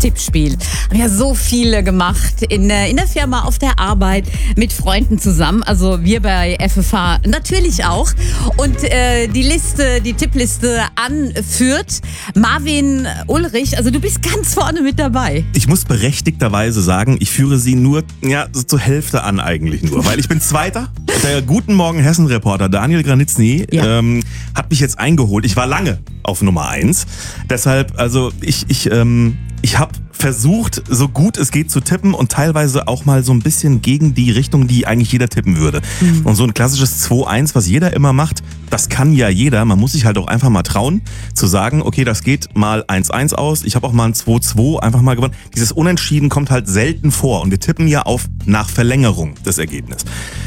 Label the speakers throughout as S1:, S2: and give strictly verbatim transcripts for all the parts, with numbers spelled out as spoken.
S1: Tippspiel. Haben ja so viele gemacht in, in der Firma, auf der Arbeit, mit Freunden zusammen. Also wir bei F F H natürlich auch. Und äh, die Liste, die Tippliste anführt Marvin Ulrich. Also du bist ganz vorne mit dabei.
S2: Ich muss berechtigterweise sagen, ich führe sie nur ja, so zur Hälfte an eigentlich nur. Weil ich bin Zweiter. Der Guten Morgen Hessen-Reporter Daniel Granitzny
S1: Ja.
S2: ähm, hat mich jetzt eingeholt. Ich war lange auf Nummer eins. Deshalb, also ich, ich, ähm, ich habe versucht, so gut es geht zu tippen und teilweise auch mal so ein bisschen gegen die Richtung, die eigentlich jeder tippen würde. Mhm. Und so ein klassisches zwei eins, was jeder immer macht, das kann ja jeder. Man muss sich halt auch einfach mal trauen, zu sagen, okay, das geht mal eins eins aus. Ich habe auch mal ein zwei zwei einfach mal gewonnen. Dieses Unentschieden kommt halt selten vor und wir tippen ja auf nach Verlängerung des Ergebnisses.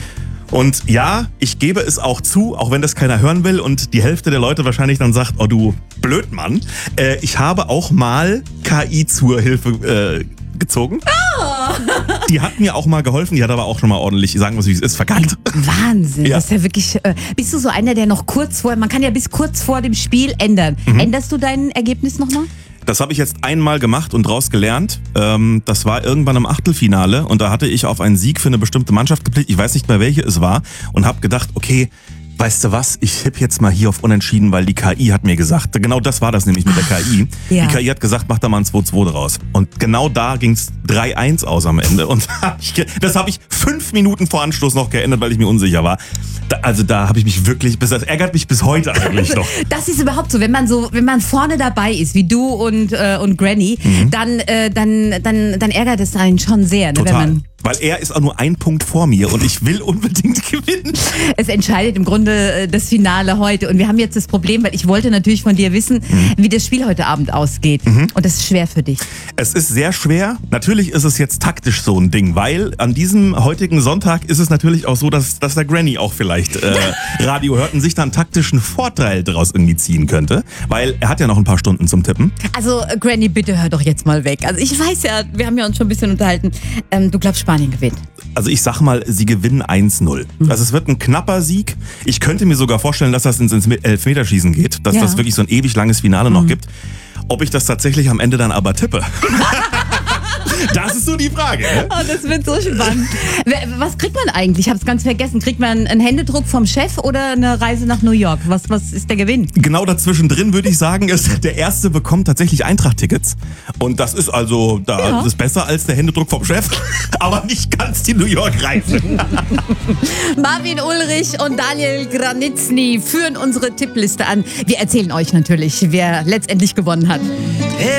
S2: Und ja, ich gebe es auch zu, auch wenn das keiner hören will und die Hälfte der Leute wahrscheinlich dann sagt, oh du Blödmann, äh, ich habe auch mal K I zur Hilfe äh, gezogen. Oh. Die hat mir auch mal geholfen, die hat aber auch schon mal ordentlich, sagen wir es wie es ist, verkackt.
S1: Wahnsinn,
S2: Ja.
S1: das ist ja wirklich, äh, bist du so einer, der noch kurz vor, man kann ja bis kurz vor dem Spiel ändern. Mhm. Änderst du dein Ergebnis nochmal?
S2: Das habe ich jetzt einmal gemacht und draus gelernt. Ähm, das war irgendwann im Achtelfinale und da hatte ich auf einen Sieg für eine bestimmte Mannschaft geblickt. Ich weiß nicht mehr, welche es war und habe gedacht, okay, weißt du was, ich tippe jetzt mal hier auf Unentschieden, weil die K I hat mir gesagt, genau das war das nämlich mit der K I.
S1: Ja.
S2: Die K I hat gesagt, mach da mal ein zwei zwei draus. Und genau da ging es drei eins aus am Ende. Und das habe ich fünf Minuten vor Anschluss noch geändert, weil ich mir unsicher war. Da, also da habe ich mich wirklich, das ärgert mich bis heute eigentlich noch.
S1: Das ist überhaupt so, wenn man so, wenn man vorne dabei ist, wie du und, äh, und Granny, mhm. dann, äh, dann, dann, dann ärgert es einen schon sehr. Ne,
S2: Total.
S1: Wenn man
S2: Weil er ist auch nur ein Punkt vor mir und ich will unbedingt gewinnen.
S1: Es entscheidet im Grunde äh, das Finale heute. Und wir haben jetzt das Problem, weil ich wollte natürlich von dir wissen, mhm. wie das Spiel heute Abend ausgeht. Mhm. Und das ist schwer für dich.
S2: Es ist sehr schwer. Natürlich ist es jetzt taktisch so ein Ding, weil an diesem heutigen Sonntag ist es natürlich auch so, dass, dass der Granny auch vielleicht äh, Radio hört und sich dann taktischen Vorteil daraus irgendwie ziehen könnte. Weil er hat ja noch ein paar Stunden zum Tippen.
S1: Also äh, Granny, bitte hör doch jetzt mal weg. Also ich weiß ja, wir haben ja uns schon ein bisschen unterhalten. Ähm, du glaubst, Spanien gewinnt.
S2: Also ich sag mal, sie gewinnen eins null. Mhm. Also es wird ein knapper Sieg. Ich könnte mir sogar vorstellen, dass das ins, ins Elfmeterschießen geht. Dass ja. das wirklich so ein ewig langes Finale mhm. noch gibt. Ob ich das tatsächlich am Ende dann aber tippe? Das ist so die Frage. Ne?
S1: Oh, das wird so spannend. Was kriegt man eigentlich? Ich habe es ganz vergessen. Kriegt man einen Händedruck vom Chef oder eine Reise nach New York? Was, was ist der Gewinn?
S2: Genau dazwischen drin würde ich sagen, ist, der Erste bekommt tatsächlich Eintracht-Tickets. Und das ist also da, ja. das ist besser als der Händedruck vom Chef. Aber nicht ganz die New York-Reise.
S1: Marvin Ulrich und Daniel Granitzny führen unsere Tippliste an. Wir erzählen euch natürlich, wer letztendlich gewonnen hat.